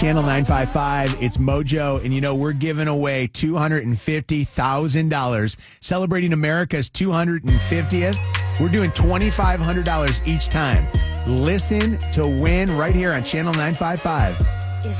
Channel 955, it's Mojo, and we're giving away $250,000. Celebrating America's 250th, we're doing $2,500 each time. Listen to win right here on Channel 955.